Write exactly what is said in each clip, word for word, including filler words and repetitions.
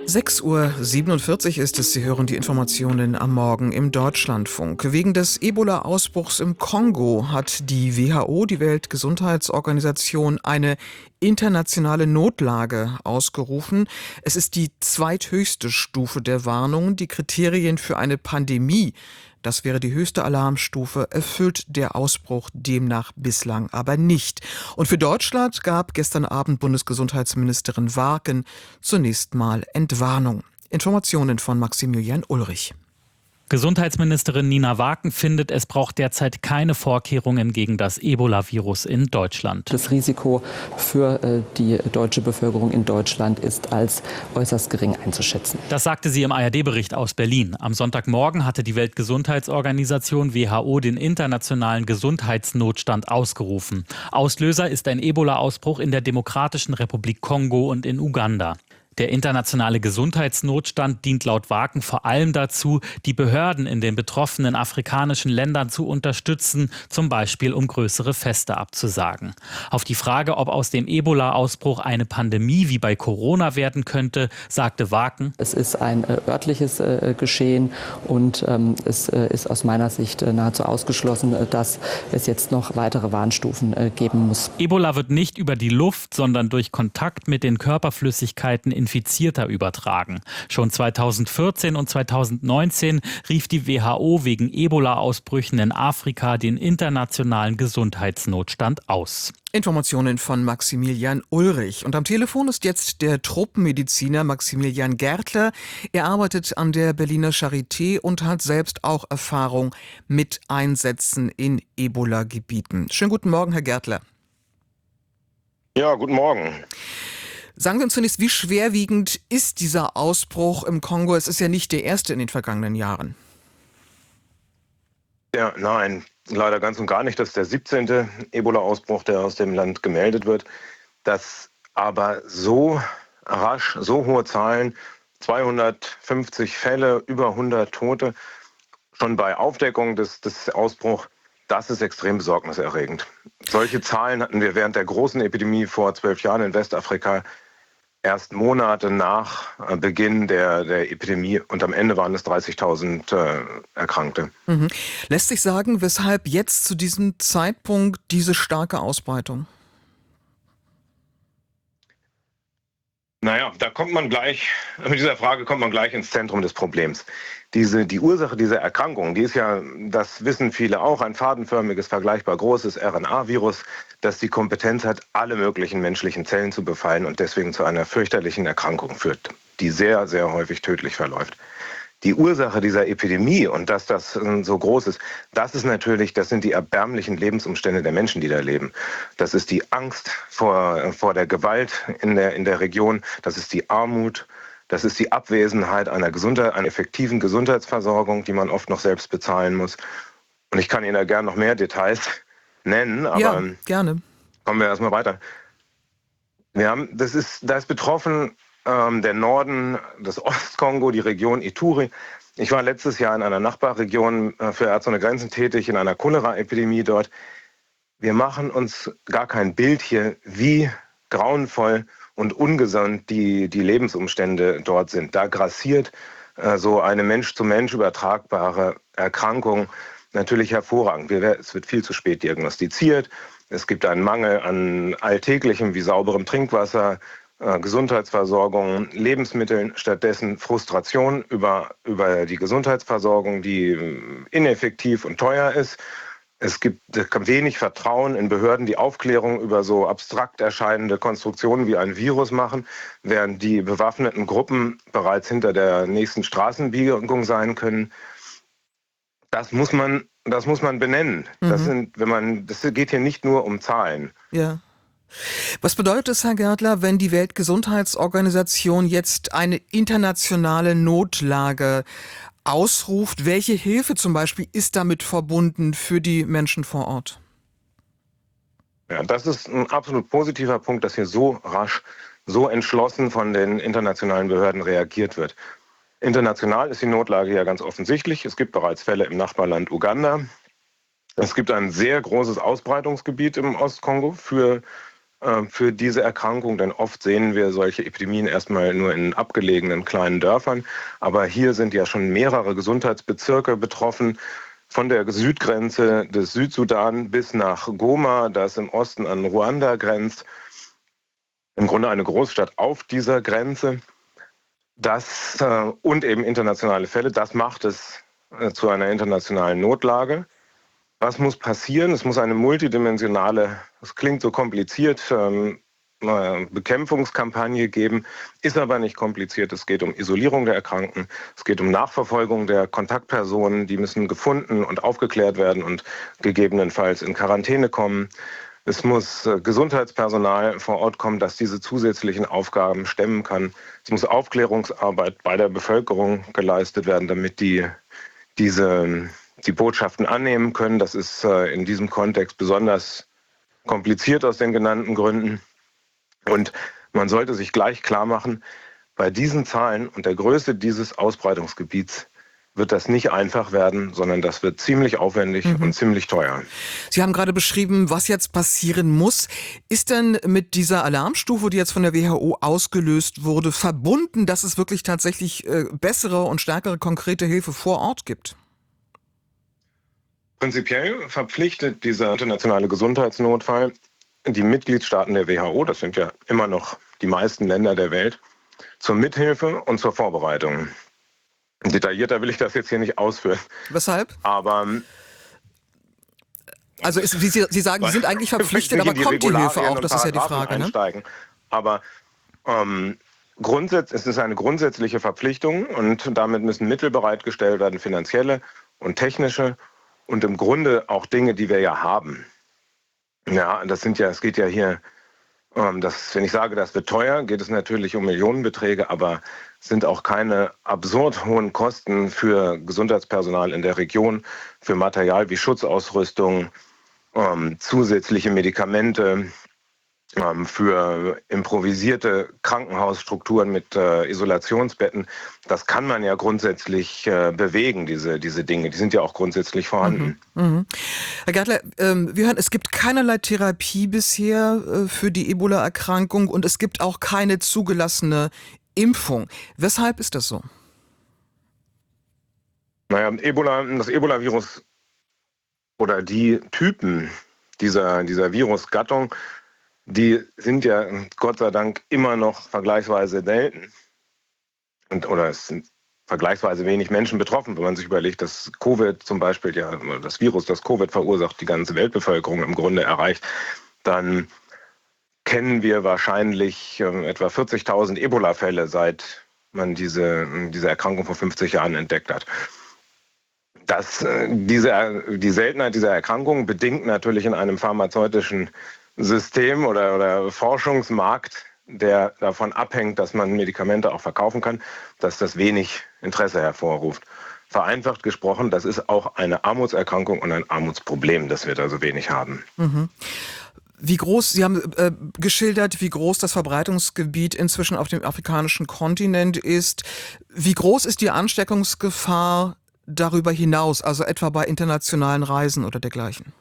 sechs Uhr siebenundvierzig ist es. Sie hören die Informationen am Morgen im Deutschlandfunk. Wegen des Ebola-Ausbruchs im Kongo hat die W H O, die Weltgesundheitsorganisation, eine internationale Notlage ausgerufen. Es ist die zweithöchste Stufe der Warnung. Die Kriterien für eine Pandemie, das wäre die höchste Alarmstufe, erfüllt der Ausbruch demnach bislang aber nicht. Und für Deutschland gab gestern Abend Bundesgesundheitsministerin Warken zunächst mal Entwarnung. Informationen von Maximilian Ulrich. Gesundheitsministerin Nina Warken findet, es braucht derzeit keine Vorkehrungen gegen das Ebola-Virus in Deutschland. Das Risiko für äh, die deutsche Bevölkerung in Deutschland ist als äußerst gering einzuschätzen. Das sagte sie im A R D-Bericht aus Berlin. Am Sonntagmorgen hatte die Weltgesundheitsorganisation W H O den internationalen Gesundheitsnotstand ausgerufen. Auslöser ist ein Ebola-Ausbruch in der Demokratischen Republik Kongo und in Uganda. Der internationale Gesundheitsnotstand dient laut Warken vor allem dazu, die Behörden in den betroffenen afrikanischen Ländern zu unterstützen, zum Beispiel um größere Feste abzusagen. Auf die Frage, ob aus dem Ebola-Ausbruch eine Pandemie wie bei Corona werden könnte, sagte Warken: Es ist ein äh, örtliches äh, Geschehen und ähm, es äh, ist aus meiner Sicht äh, nahezu ausgeschlossen, äh, dass es jetzt noch weitere Warnstufen äh, geben muss. Ebola wird nicht über die Luft, sondern durch Kontakt mit den Körperflüssigkeiten Infizierter übertragen. Schon zweitausendvierzehn und zweitausendneunzehn rief die W H O wegen Ebola-Ausbrüchen in Afrika den internationalen Gesundheitsnotstand aus. Informationen von Maximilian Ulrich. Und am Telefon ist jetzt der Truppenmediziner Maximilian Gärtler. Er arbeitet an der Berliner Charité und hat selbst auch Erfahrung mit Einsätzen in Ebola-Gebieten. Schönen guten Morgen, Herr Gärtler. Ja, guten Morgen. Sagen Sie uns zunächst, wie schwerwiegend ist dieser Ausbruch im Kongo? Es ist ja nicht der erste in den vergangenen Jahren. Ja, nein, leider ganz und gar nicht. Das ist der siebzehnte Ebola-Ausbruch, der aus dem Land gemeldet wird. Dass aber so rasch, so hohe Zahlen, zweihundertfünfzig Fälle, über hundert Tote, schon bei Aufdeckung des, des Ausbruchs, das ist extrem besorgniserregend. Solche Zahlen hatten wir während der großen Epidemie vor zwölf Jahren in Westafrika, erst Monate nach Beginn der, der Epidemie, und am Ende waren es dreißigtausend äh, Erkrankte. Mhm. Lässt sich sagen, weshalb jetzt zu diesem Zeitpunkt diese starke Ausbreitung? Naja, da kommt man gleich, mit dieser Frage kommt man gleich ins Zentrum des Problems. Diese, die Ursache dieser Erkrankung, die ist ja, das wissen viele auch, ein fadenförmiges, vergleichbar großes R N A-Virus, das die Kompetenz hat, alle möglichen menschlichen Zellen zu befallen und deswegen zu einer fürchterlichen Erkrankung führt, die sehr, sehr häufig tödlich verläuft. Die Ursache dieser Epidemie und dass das so groß ist, das ist natürlich, das sind die erbärmlichen Lebensumstände der Menschen, die da leben. Das ist die Angst vor, vor der Gewalt in der, in der Region, das ist die Armut, das ist die Abwesenheit einer, Gesundheit, einer effektiven Gesundheitsversorgung, die man oft noch selbst bezahlen muss. Und ich kann Ihnen da gerne noch mehr Details nennen, aber ja, gerne. Kommen wir erstmal weiter. Wir haben, das ist, da ist betroffen ähm, der Norden des Ostkongo, die Region Ituri. Ich war letztes Jahr in einer Nachbarregion äh, für Ärzte ohne Grenzen tätig, in einer Cholera-Epidemie dort. Wir machen uns gar kein Bild hier, wie grauenvoll und ungesund die, die Lebensumstände dort sind. Da grassiert äh, so eine Mensch-zu-Mensch übertragbare Erkrankung natürlich hervorragend. Wir, es wird viel zu spät diagnostiziert. Es gibt einen Mangel an Alltäglichem wie sauberem Trinkwasser, äh, Gesundheitsversorgung, Lebensmitteln. Stattdessen Frustration über, über die Gesundheitsversorgung, die äh, ineffektiv und teuer ist. Es gibt wenig Vertrauen in Behörden, die Aufklärung über so abstrakt erscheinende Konstruktionen wie ein Virus machen, während die bewaffneten Gruppen bereits hinter der nächsten Straßenbiegung sein können. Das muss man, das muss man benennen. Mhm. Das sind, wenn man, das geht hier nicht nur um Zahlen. Ja. Was bedeutet es, Herr Gärtler, wenn die Weltgesundheitsorganisation jetzt eine internationale Notlage ausruft? Welche Hilfe zum Beispiel ist damit verbunden für die Menschen vor Ort? Ja, das ist ein absolut positiver Punkt, dass hier so rasch, so entschlossen von den internationalen Behörden reagiert wird. International ist die Notlage ja ganz offensichtlich. Es gibt bereits Fälle im Nachbarland Uganda. Es gibt ein sehr großes Ausbreitungsgebiet im Ostkongo für äh, für diese Erkrankung, denn oft sehen wir solche Epidemien erstmal nur in abgelegenen kleinen Dörfern. Aber hier sind ja schon mehrere Gesundheitsbezirke betroffen, von der Südgrenze des Südsudan bis nach Goma, das im Osten an Ruanda grenzt. Im Grunde eine Großstadt auf dieser Grenze. Das äh, und eben internationale Fälle, das macht es äh, zu einer internationalen Notlage. Was muss passieren? Es muss eine multidimensionale, das klingt so kompliziert, ähm, äh, Bekämpfungskampagne geben, ist aber nicht kompliziert. Es geht um Isolierung der Erkrankten, es geht um Nachverfolgung der Kontaktpersonen, die müssen gefunden und aufgeklärt werden und gegebenenfalls in Quarantäne kommen. Es muss äh, Gesundheitspersonal vor Ort kommen, das diese zusätzlichen Aufgaben stemmen kann. Es muss Aufklärungsarbeit bei der Bevölkerung geleistet werden, damit die diese die Botschaften annehmen können. Das ist äh, in diesem Kontext besonders kompliziert aus den genannten Gründen. Und man sollte sich gleich klar machen, bei diesen Zahlen und der Größe dieses Ausbreitungsgebiets wird das nicht einfach werden, sondern das wird ziemlich aufwendig mhm. und ziemlich teuer. Sie haben gerade beschrieben, was jetzt passieren muss. Ist denn mit dieser Alarmstufe, die jetzt von der W H O ausgelöst wurde, verbunden, dass es wirklich tatsächlich äh, bessere und stärkere konkrete Hilfe vor Ort gibt? Prinzipiell verpflichtet dieser internationale Gesundheitsnotfall die Mitgliedstaaten der W H O, das sind ja immer noch die meisten Länder der Welt, zur Mithilfe und zur Vorbereitung. Detaillierter will ich das jetzt hier nicht ausführen. Weshalb? Aber also ist, wie Sie, Sie sagen, Sie sind eigentlich verpflichtet, aber kommt die Hilfe auch? Das ist ja die Frage. Ne? Aber ähm, grundsätzlich es ist eine grundsätzliche Verpflichtung und damit müssen Mittel bereitgestellt werden, finanzielle und technische und im Grunde auch Dinge, die wir ja haben. Ja, das sind ja, es geht ja hier, ähm, das, wenn ich sage, das wird teuer, geht es natürlich um Millionenbeträge, aber es sind auch keine absurd hohen Kosten für Gesundheitspersonal in der Region, für Material wie Schutzausrüstung, ähm, zusätzliche Medikamente, ähm, für improvisierte Krankenhausstrukturen mit äh, Isolationsbetten. Das kann man ja grundsätzlich äh, bewegen, diese, diese Dinge. Die sind ja auch grundsätzlich vorhanden. Mhm, mhm. Herr Gärtler, ähm, wir hören, es gibt keinerlei Therapie bisher äh, für die Ebola-Erkrankung und es gibt auch keine zugelassene Impfung. Weshalb ist das so? Naja, Ebola, das Ebola-Virus oder die Typen dieser, dieser Virusgattung, die sind ja Gott sei Dank immer noch vergleichsweise selten. Und, oder es sind vergleichsweise wenig Menschen betroffen, wenn man sich überlegt, dass Covid zum Beispiel, ja, das Virus, das Covid verursacht, die ganze Weltbevölkerung im Grunde erreicht, dann kennen wir wahrscheinlich äh, etwa vierzigtausend Ebola-Fälle, seit man diese, diese Erkrankung vor fünfzig Jahren entdeckt hat. Das, äh, diese, die Seltenheit dieser Erkrankung bedingt natürlich in einem pharmazeutischen System oder, oder Forschungsmarkt, der davon abhängt, dass man Medikamente auch verkaufen kann, dass das wenig Interesse hervorruft. Vereinfacht gesprochen, das ist auch eine Armutserkrankung und ein Armutsproblem, das wir da so wenig haben. Mhm. Wie groß, Sie haben äh, geschildert, wie groß das Verbreitungsgebiet inzwischen auf dem afrikanischen Kontinent ist. Wie groß ist die Ansteckungsgefahr darüber hinaus, also etwa bei internationalen Reisen oder dergleichen?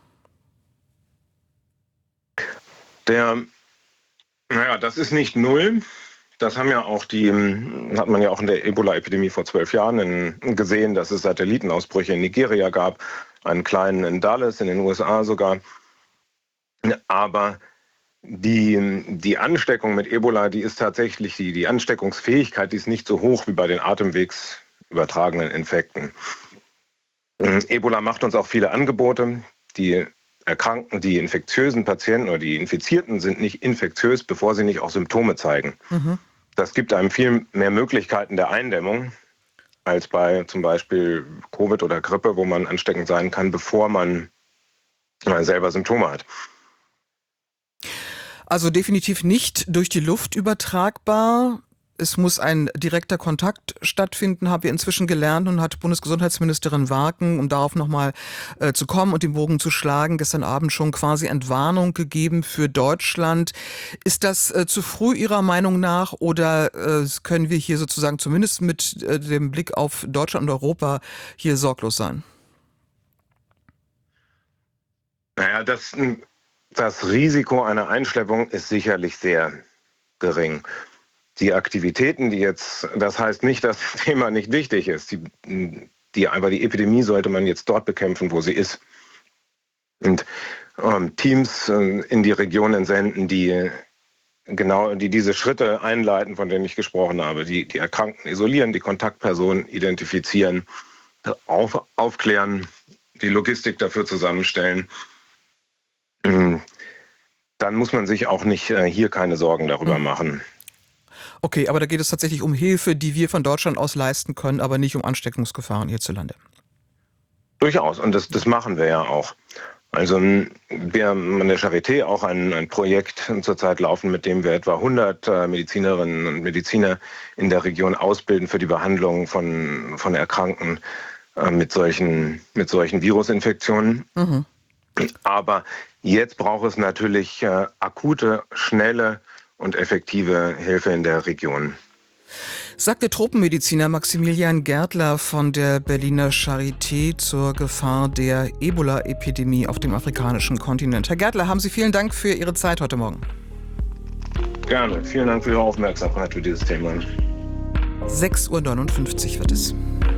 Der, naja, das ist nicht null. Das haben ja auch die, hat man ja auch in der Ebola-Epidemie vor zwölf Jahren in, gesehen, dass es Satellitenausbrüche in Nigeria gab, einen kleinen in Dallas, in den U S A sogar. Aber die, die Ansteckung mit Ebola, die ist tatsächlich, die, die Ansteckungsfähigkeit, die ist nicht so hoch wie bei den atemwegsübertragenen Infekten. Ebola macht uns auch viele Angebote. Die Erkrankten, die infektiösen Patienten oder die Infizierten sind nicht infektiös, bevor sie nicht auch Symptome zeigen. Mhm. Das gibt einem viel mehr Möglichkeiten der Eindämmung als bei zum Beispiel Covid oder Grippe, wo man ansteckend sein kann, bevor man selber Symptome hat. Also definitiv nicht durch die Luft übertragbar. Es muss ein direkter Kontakt stattfinden, haben wir inzwischen gelernt und hat Bundesgesundheitsministerin Warken, um darauf nochmal äh, zu kommen und den Bogen zu schlagen, gestern Abend schon quasi Entwarnung gegeben für Deutschland. Ist das äh, zu früh Ihrer Meinung nach oder äh, können wir hier sozusagen zumindest mit äh, dem Blick auf Deutschland und Europa hier sorglos sein? Naja, das das Risiko einer Einschleppung ist sicherlich sehr gering. Die Aktivitäten, die jetzt, das heißt nicht, dass das Thema nicht wichtig ist. Die, die, aber die Epidemie sollte man jetzt dort bekämpfen, wo sie ist. Und ähm, Teams äh, in die Regionen senden, die genau, die diese Schritte einleiten, von denen ich gesprochen habe, die die Erkrankten isolieren, die Kontaktpersonen identifizieren, auf, aufklären, die Logistik dafür zusammenstellen. Dann muss man sich auch nicht äh, hier keine Sorgen darüber Mhm. machen. Okay, aber da geht es tatsächlich um Hilfe, die wir von Deutschland aus leisten können, aber nicht um Ansteckungsgefahren hierzulande. Durchaus, und das, das machen wir ja auch. Also wir haben an der Charité auch ein, ein Projekt zurzeit laufen, mit dem wir etwa hundert äh, Medizinerinnen und Mediziner in der Region ausbilden für die Behandlung von, von Erkrankten äh, mit solchen, mit solchen Virusinfektionen. Mhm. Aber jetzt braucht es natürlich äh, akute, schnelle und effektive Hilfe in der Region. Sagt der Tropenmediziner Maximilian Gärtler von der Berliner Charité zur Gefahr der Ebola-Epidemie auf dem afrikanischen Kontinent. Herr Gärtler, haben Sie vielen Dank für Ihre Zeit heute Morgen. Gerne. Vielen Dank für Ihre Aufmerksamkeit für dieses Thema. sechs Uhr neunundfünfzig wird es.